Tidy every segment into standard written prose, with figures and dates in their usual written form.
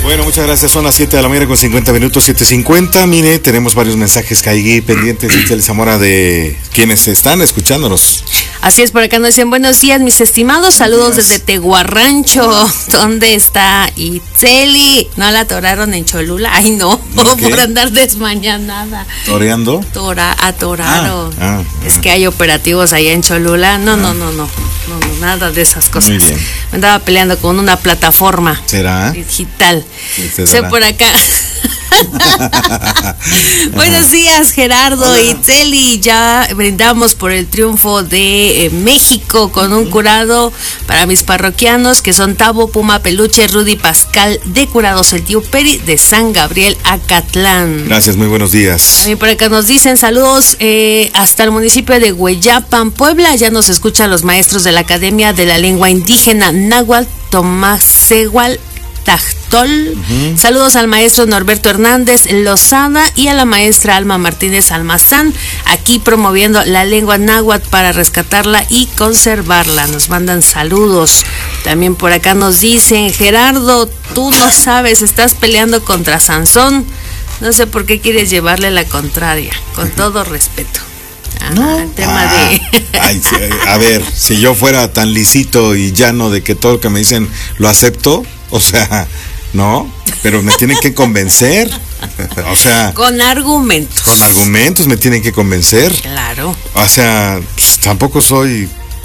Bueno, muchas gracias. Son las 7 de la mañana con 50 minutos, 7:50. Mire, tenemos varios mensajes que hay pendientes de Zamora de quienes están escuchándonos. Así es, por acá nos dicen, buenos días, mis estimados, saludos desde Tehuarrancho. ¿Dónde está Itzeli? ¿No la atoraron en Cholula? Ay, no, por andar desmañanada. ¿Toreando? Atoraron. Es que hay operativos allá en Cholula. No, nada de esas cosas. Muy bien. Me andaba peleando con una plataforma. ¿Será? Digital. Sé por acá. Buenos días, Gerardo. Hola. Y Itzeli, ya brindamos por el triunfo de México con un curado para mis parroquianos que son Tabo, Puma, Peluche, Rudy, Pascal de Curados el Tío Peri de San Gabriel, Acatlán. Gracias, muy buenos días. A mí por acá nos dicen saludos hasta el municipio de Hueyapan, Puebla. Ya nos escuchan los maestros de la Academia de la Lengua Indígena Náhuatl, Tomasehual, Tactol. Saludos al maestro Norberto Hernández Lozada y a la maestra Alma Martínez Almazán, aquí promoviendo la lengua náhuatl para rescatarla y conservarla. Nos mandan saludos. También por acá nos dicen, Gerardo, tú no sabes, estás peleando contra Sansón. No sé por qué quieres llevarle la contraria, con todo respeto. El tema de... Ay, a ver, si yo fuera tan lisito y llano de que todo lo que me dicen lo acepto, o sea, no, pero me tienen que convencer, o sea... Con argumentos. Con argumentos me tienen que convencer. Claro. O sea, pues, tampoco soy...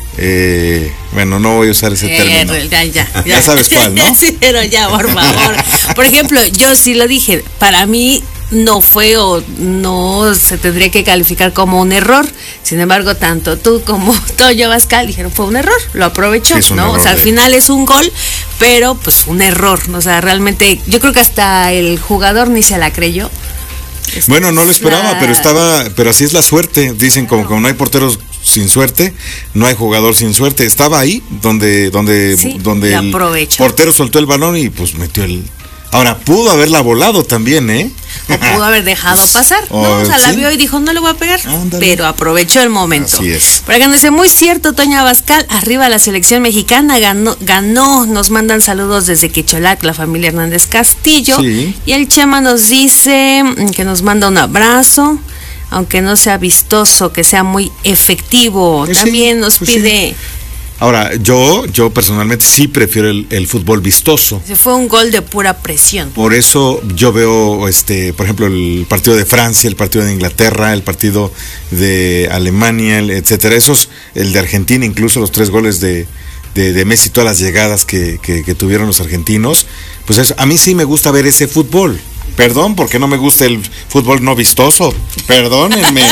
bueno, no voy a usar ese término. Ya sabes cuál, ¿no? Sí, pero ya, por favor. Por ejemplo, yo sí lo dije, para mí no fue o no se tendría que calificar como un error. Sin embargo, tanto tú como Toño Bascal dijeron fue un error, lo aprovechó, sí, ¿no? O sea, al final es un gol, pero pues un error, o sea, realmente yo creo que hasta el jugador ni se la creyó. Bueno, no lo esperaba, pero así es la suerte. Dicen como no hay porteros sin suerte, no hay jugador sin suerte. Estaba ahí donde el portero soltó el balón y pues metió el... Ahora, pudo haberla volado también, ¿eh? O pudo haber dejado pasar, ¿no? O sea, la vio y dijo, no le voy a pegar, pero aprovechó el momento. Así es. Por acá nos dice, muy cierto, Toña Bascal, arriba la selección mexicana, ganó, nos mandan saludos desde Quecholac, la familia Hernández Castillo. Sí. Y el Chema nos dice que nos manda un abrazo, aunque no sea vistoso, que sea muy efectivo. Pues también nos pide... Sí. Ahora, yo personalmente sí prefiero el fútbol vistoso. Fue un gol de pura presión. Por eso yo veo, por ejemplo, el partido de Francia, el partido de Inglaterra, el partido de Alemania, etcétera. El de Argentina, incluso los 3 goles de Messi, todas las llegadas que tuvieron los argentinos. Pues eso, a mí sí me gusta ver ese fútbol. Perdón, porque no me gusta el fútbol no vistoso. Perdónenme.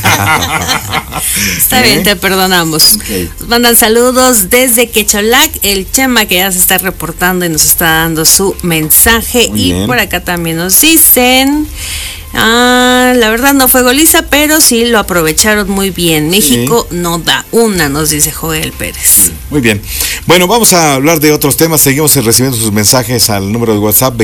Está bien, te perdonamos. Okay. Nos mandan saludos desde Quecholac, el Chema que ya se está reportando y nos está dando su mensaje. Muy bien. Por acá también nos dicen... la verdad no fue goliza, pero sí lo aprovecharon muy bien. México no da una, nos dice Joel Pérez. Muy bien. Bueno, vamos a hablar de otros temas. Seguimos recibiendo sus mensajes al número de WhatsApp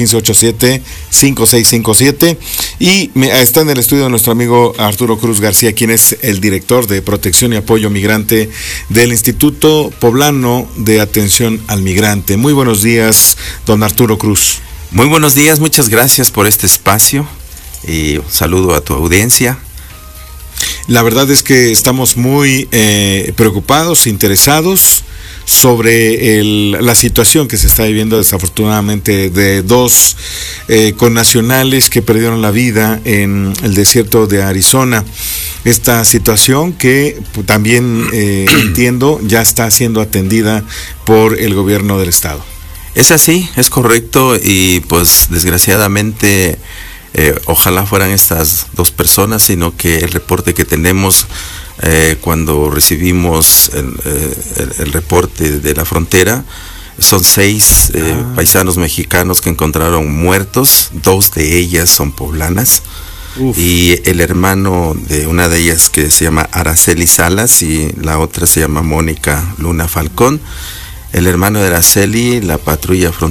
2215875657 y está en el estudio nuestro amigo Arturo Cruz García, quien es el director de Protección y Apoyo Migrante del Instituto Poblano de Atención al Migrante. Muy buenos días, don Arturo Cruz. Muy buenos días, muchas gracias por este espacio. Y un saludo a tu audiencia. La verdad es que estamos muy preocupados, interesados sobre la situación que se está viviendo desafortunadamente de 2 connacionales que perdieron la vida en el desierto de Arizona. Esta situación que también entiendo ya está siendo atendida por el gobierno del estado. Es así, es correcto y pues desgraciadamente... ojalá fueran estas 2 personas, sino que el reporte que tenemos cuando recibimos el reporte de la frontera son 6 paisanos mexicanos que encontraron muertos, 2 de ellas son poblanas. Uf. Y el hermano de una de ellas que se llama Araceli Salas y la otra se llama Mónica Luna Falcón. El hermano de Araceli, la patrulla fronteriza